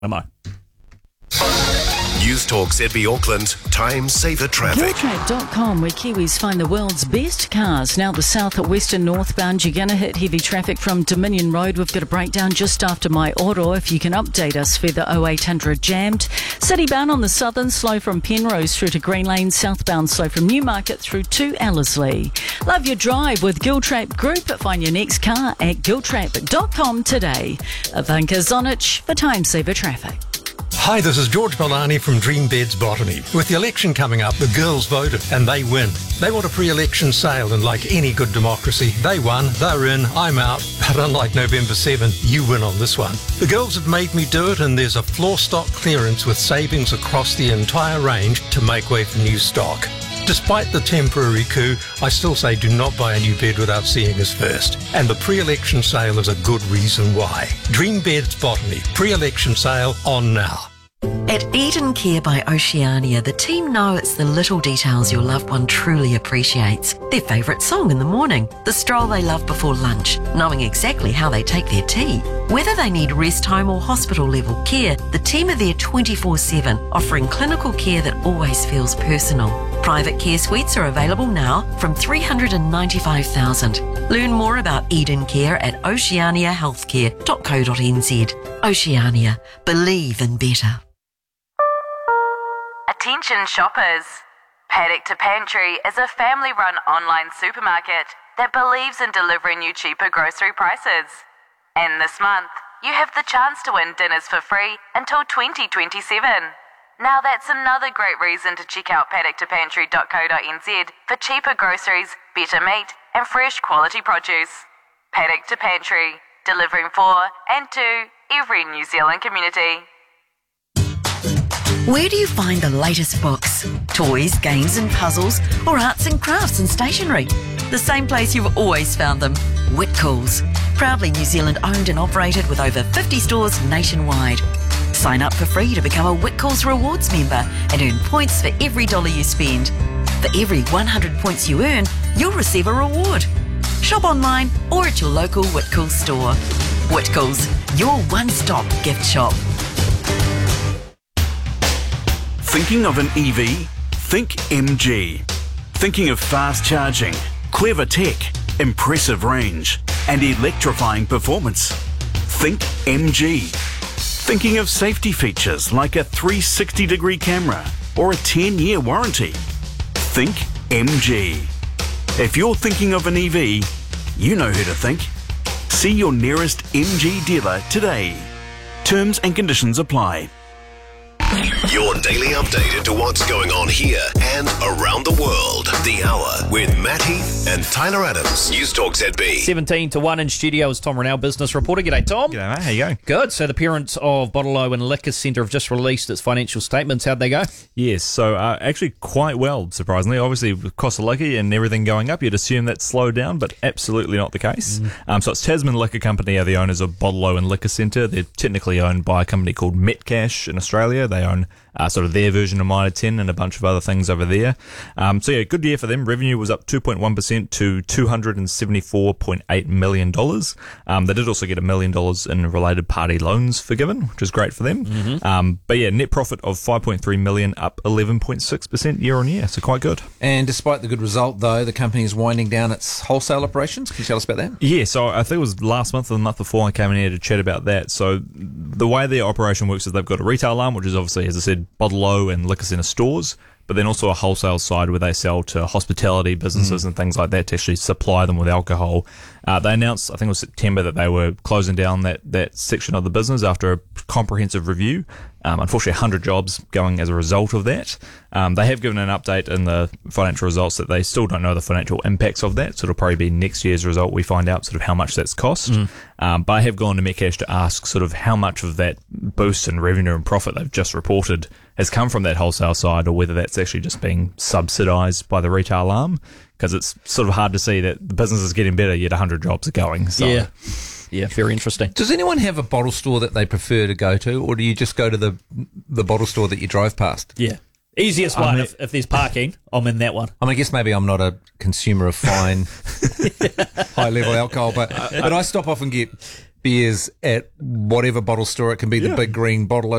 Am News Talk ZB Auckland, time saver traffic. Giltrap.com, where Kiwis find the world's best cars. Now the south at western northbound, you're going to hit heavy traffic from Dominion Road. We've got a breakdown just after my oro. If you can update us, further 0800 jammed. Citybound on the southern, slow from Penrose through to Green Lane. Southbound, slow from Newmarket through to Ellerslie. Love your drive with Giltrap Group. Find your next car at Giltrap.com today. Ivanka Zonic for time saver traffic. Hi, this is George Milani from Dream Beds Botany. With the election coming up, the girls voted and they win. They want a pre-election sale, and like any good democracy, they won, they're in, I'm out. But unlike November 7, you win on this one. The girls have made me do it, and there's a floor stock clearance with savings across the entire range to make way for new stock. Despite the temporary coup, I still say do not buy a new bed without seeing us first. And the pre-election sale is a good reason why. Dream Beds Botany, pre-election sale on now. At Eden Care by Oceania, the team know it's the little details your loved one truly appreciates. Their favourite song in the morning, the stroll they love before lunch, knowing exactly how they take their tea. Whether they need rest home or hospital level care, the team are there 24/7, offering clinical care that always feels personal. Private care suites are available now from $395,000. Learn more about Eden Care at oceaniahealthcare.co.nz. Oceania, believe in better. Attention shoppers. Paddock to Pantry is a family-run online supermarket that believes in delivering you cheaper grocery prices. And this month, you have the chance to win dinners for free until 2027. Now that's another great reason to check out paddock2pantry.co.nz for cheaper groceries, better meat and fresh quality produce. Paddock to Pantry, delivering for and to every New Zealand community. Where do you find the latest books, toys, games and puzzles, or arts and crafts and stationery? The same place you've always found them, Whitcoulls. Proudly New Zealand owned and operated with over 50 stores nationwide. Sign up for free to become a Whitcoulls Rewards member and earn points for every dollar you spend. For every 100 points you earn, you'll receive a reward. Shop online or at your local Whitcoulls store. Whitcoulls, your one-stop gift shop. Thinking of an EV? Think MG. Thinking of fast charging, clever tech, impressive range, and electrifying performance? Think MG. Thinking of safety features like a 360-degree camera or a 10-year warranty? Think MG. If you're thinking of an EV, you know who to think. See your nearest MG dealer today. Terms and conditions apply. Your daily update into what's going on here and around the world. The Hour with Matt Heath and Tyler Adams. News Talk ZB. 17-1 in studio is Tom Rennell, business reporter. G'day, Tom. G'day, mate. How you going? Good. So the parents of Bottle and Liquor Centre have just released its financial statements. How'd they go? Yes, so actually quite well, surprisingly. Obviously, with cost of liquor and everything going up, you'd assume that's slowed down, but absolutely not the case. So it's Tasman Liquor Company are the owners of Bottle and Liquor Centre. They're technically owned by a company called Metcash in Australia. They own sort of their version of Mitre 10 and a bunch of other things over there. So yeah, good year for them. Revenue was up 2.1% to $274.8 million. They did also get $1 million in related party loans forgiven, which is great for them. But yeah, net profit of $5.3 million, up 11.6% year on year. So quite good. And despite the good result, though, the company is winding down its wholesale operations. Can you tell us about that? Yeah, so I think it was last month or the month before I came in here to chat about that. So the way their operation works is they've got a retail arm, which is obviously, as I said, Bottle and Liquor Centre stores, but then also a wholesale side where they sell to hospitality businesses and things like that to actually supply them with alcohol. They announced, I think it was September, that they were closing down that section of the business after a comprehensive review. Unfortunately, 100 jobs going as a result of that. They have given an update in the financial results that they still don't know the financial impacts of that, so it'll probably be next year's result we find out sort of how much that's cost. But I have gone to Metcash to ask sort of how much of that boost in revenue and profit they've just reported has come from that wholesale side, or whether that's actually just being subsidised by the retail arm, because it's sort of hard to see that the business is getting better, yet 100 jobs are going. So. Yeah, very interesting. Does anyone have a bottle store that they prefer to go to, or do you just go to the bottle store that you drove past? Yeah. Easiest one, if there's parking, I'm in that one. I mean, I guess maybe I'm not a consumer of fine, high-level alcohol, but I stop off and get beers at whatever bottle store. It can be the big green bottle